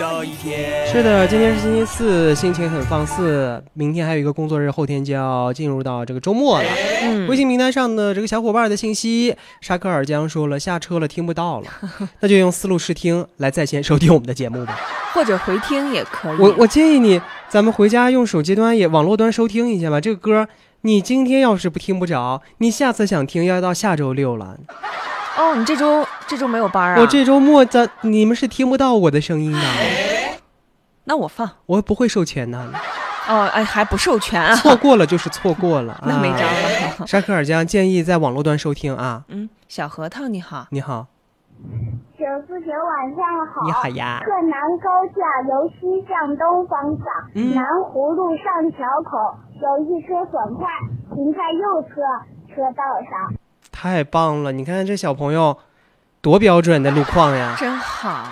的一天。 是的，今天是星期四，心情很放肆。明天还有一个工作日，后天就要进入到这个周末了。微信名单上的这个小伙伴的信息，沙克尔江说了下车了听不到了，那就用思路试听来在线收听我们的节目吧， 或者回听也可以。 我建议你，咱们回家用手机端也网络端收听一下吧。这个歌你今天要是不听不着，你下次想听要到下周六了。 哦，你这周没有班啊？ 我这周末你们是听不到我的声音的。 那我放， 我不会授权的。 哦，哎，还不授权啊？ 错过了就是错过了， 那没招了。 沙克尔江建议在网络端收听啊。 小核桃你好。 你好。 小同学晚上好。 你好呀。 客南高架由西向东方向，南湖路上桥口有一车损坏，停在右侧车道上。 太棒了，你看这小朋友多标准的路况呀， 真好。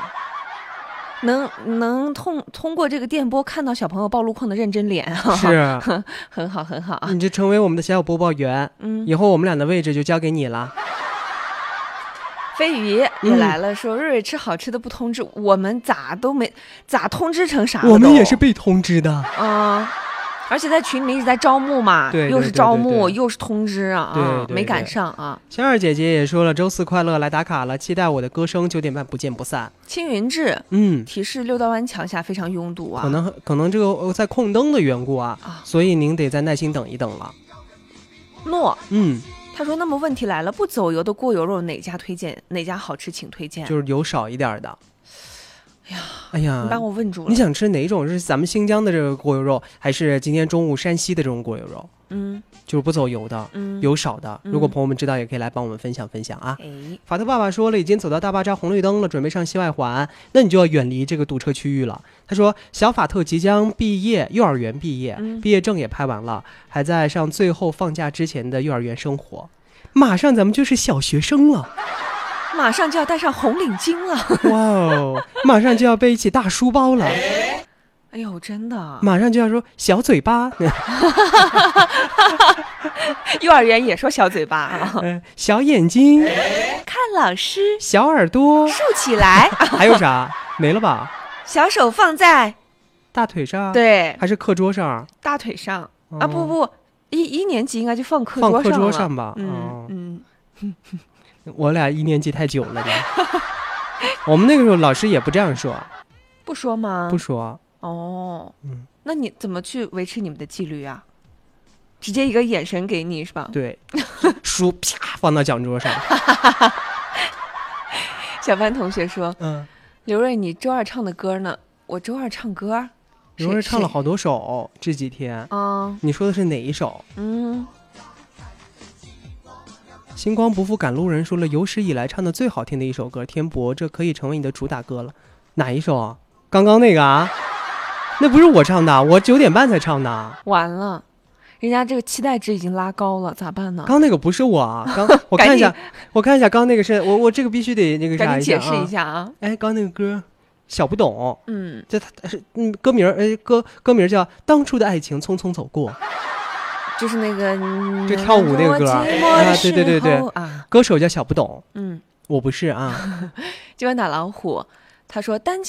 能通过这个电波看到小朋友报路况的认真脸啊， 是很好很好。 你就成为我们的小播报员，以后我们俩的位置就交给你了。 飞鱼也来了，说瑞瑞吃好吃的不通知我们，咋通知成啥了？ 我们也是被通知的而且在群里一直在招募嘛， 对， 又是招募又是通知啊， 对， 没赶上啊。 小二姐姐也说了，周四快乐，来打卡了，期待我的歌声，9点半不见不散。 青云志，提示六道湾桥下非常拥堵啊， 可能这个在控灯的缘故啊，所以您得再耐心等一等了。 诺，他说那么问题来了，不走油的过油肉哪家推荐？哪家好吃请推荐？ 就是油少一点的。哎呀， 你把我问住了。 你想吃哪种？是咱们新疆的这个过油肉，还是今天中午山西的这种过油肉？就是不走油的，油少的。如果朋友们知道，也可以来帮我们分享分享啊。法特爸爸说了，已经走到大巴扎红绿灯了，准备上西外环，那你就要远离这个堵车区域了。他说，小法特即将毕业，幼儿园毕业，毕业证也拍完了，还在上最后放假之前的幼儿园生活，马上咱们就是小学生了。 马上就要戴上红领巾了， 哇哦！马上就要背起大书包了， 哎呦，真的！ 马上就要说小嘴巴， 幼儿园也说小嘴巴啊， 小眼睛， 看老师， 小耳朵， 竖起来， 还有啥？没了吧？ 小手放在大腿上， 对， 还是课桌上？ 大腿上啊，不，一年级应该就放课桌上吧？我俩一年级太久了我们那个时候老师也不这样说。 不说吗？ 不说。 哦，那你怎么去维持你们的纪律啊？直接一个眼神给你是吧？ 对，书啪放到讲桌上。 小班同学说，刘瑞你周二唱的歌呢？我周二唱歌， 刘瑞唱了好多首这几天你说的是哪一首？星光不负赶路人说了，有史以来唱的最好听的一首歌，天博，这可以成为你的主打歌了。哪一首啊？刚刚那个啊？那不是我唱的，我9点半才唱的。 完了，人家这个期待值已经拉高了，咋办呢？ 刚那个不是我啊，我看一下，刚那个是我这个必须得那个啥一下， 赶紧解释一下啊！ 哎，刚那个歌小不懂，这他是歌名歌名叫《当初的爱情匆匆走过》。 就是那个就跳舞那个歌啊，对啊，歌手叫小不懂，我不是啊。 今晚打老虎，他说单